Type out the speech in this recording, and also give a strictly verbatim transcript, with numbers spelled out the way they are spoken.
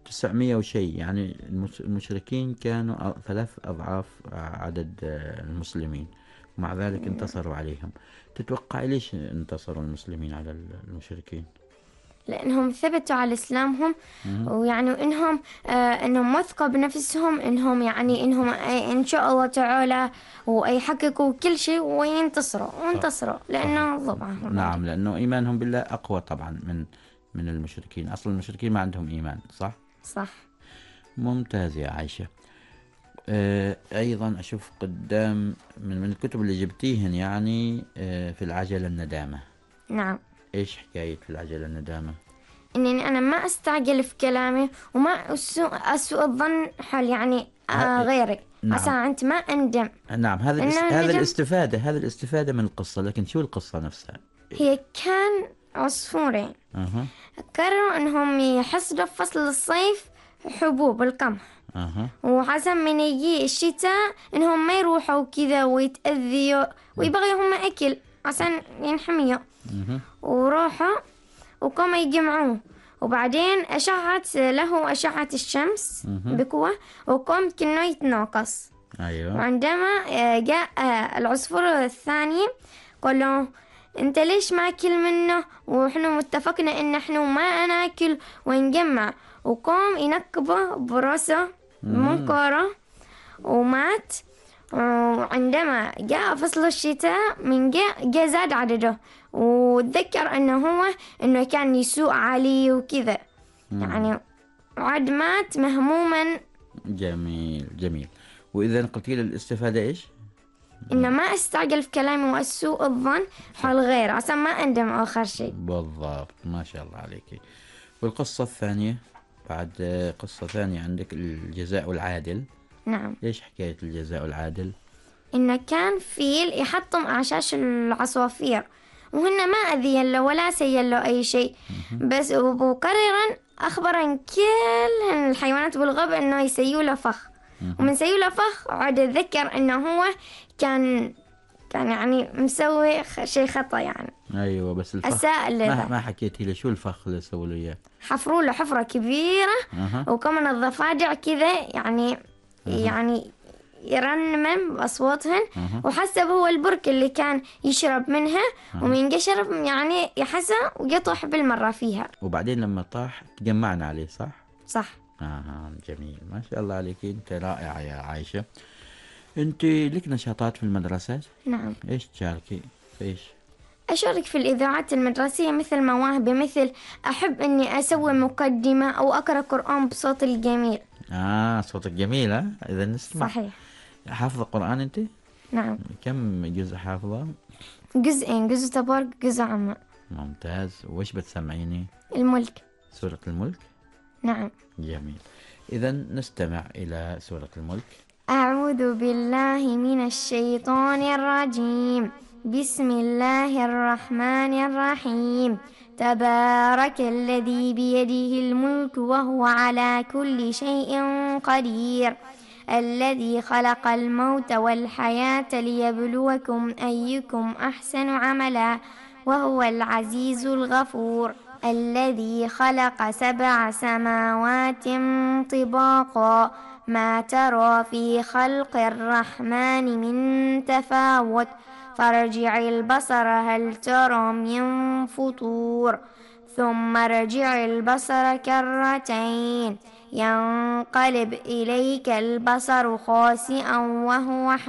تسعمية وشيء، يعني المشركين كانوا ثلاث أضعاف عدد المسلمين، ومع ذلك انتصروا عليهم. تتوقع ليش انتصروا المسلمين على المشركين؟ لأنهم ثبتوا على إسلامهم، ويعني إنهم آه إنهم وثقوا بنفسهم، إنهم يعني إنهم إن شاء الله تعالى ويحققوا كل شيء وينتصروا وانتصروا لأنه ضبعهم. نعم، لأنه إيمانهم بالله أقوى طبعا من من المشركين. أصلا المشركين ما عندهم إيمان. صح؟ صح. ممتاز يا عائشة. آه أيضا أشوف قدام من, من الكتب اللي جبتيهن يعني آه في العجلة الندامة. نعم. إيش حكاية في العجلة الندامة؟ إني أنا ما أستعجل في كلامي وما أسوء, أسوء الظن حال يعني آه غيرك. نعم. عسى أنت ما أندم. نعم، هذا الاست... هذا الاستفادة هذا الاستفادة من القصة، لكن شو القصة نفسها؟ هي كان عصفورين أه. قرروا أنهم يحصدوا في فصل الصيف حبوب القمح. أه. وعشان من يجي الشتاء إنهم ما يروحوا كذا ويتأذيوا ويبغوا هم أكل عشان ينحميوا. أه. وروحوا وقاموا يجمعوه، وبعدين أشعت له أشعة الشمس أه. بقوة وقام كأنه يتناقص. أيوة. وعندما جاء العصفور الثاني قال له انت ليش ما اكل منه وإحنا متفقنا ان احنا ما ناكل ونجمع، وقام ينكبه براسه بمنقاره ومات. وعندما جاء فصل الشتاء من جاء جاء زاد عدده، وتذكر انه هو انه كان يسوء عليه وكذا، يعني عاد مات مهموما. جميل جميل. وإذا قلت لي الاستفادة إيش؟ إنه ما أستعجل في كلامي وأسوء الظن حول غيره عشان ما أندم آخر شيء. بالضبط، ما شاء الله عليك. والقصة الثانية، بعد قصة ثانية عندك الجزاء العادل. نعم. إيش حكاية الجزاء العادل؟ إنه كان فيل يحطم أعشاش العصافير وهن ما أذين له ولا سيئن له أي شيء، بس وقررا أخبرا كل الحيوانات بالغابة إنه يسيوا له فخ. ومن سيوا له فخ عاد ذكر إنه هو كان كان يعني مسوي شيء خطأ يعني. أيوة، بس الفخ ما, ما حكيتي له شو الفخ اللي سووا له إياه؟ حفروا له حفرة كبيرة أه. وكمان الضفادع كذا يعني أه. يعني يرنمن بأصواتهن أه. وحسب هو البرك اللي كان يشرب منها أه. ومن يشرب يعني يحسه ويطح بالمرة فيها. وبعدين لما طاح تجمعنا عليه. صح؟ صح. آه جميل، ما شاء الله عليك، أنت رائعة يا عائشة. أنت لك نشاطات في المدرسة؟ نعم. إيش تشاركي؟ إيش؟ أشارك في الإذاعات المدرسية مثل مواهبي، مثل أحب أني أسوي مقدمة أو أقرأ قرآن بصوت الجميل. آه صوتك جميل. ها إذا نسمع. صحيح. حافظة قرآن أنت؟ نعم. كم جزء حافظة؟ جزئين، جزء تبارك جزء عامة. ممتاز. وإيش بتسمعيني؟ الملك. سورة الملك؟ نعم. جميل. إذا نستمع إلى سورة الملك. أعوذ بالله من الشيطان الرجيم. بسم الله الرحمن الرحيم. تبارك الذي بيده الملك وهو على كل شيء قدير، الذي خلق الموت والحياة ليبلوكم أيكم أحسن عملا، وهو العزيز الغفور، الذي خلق سبع سماوات طباقا، ما ترى في خلق الرحمن من تفاوت، فارجع البصر هل ترى من فطور، ثم ارجع البصر كرتين ينقلب إليك البصر خاسئا وهو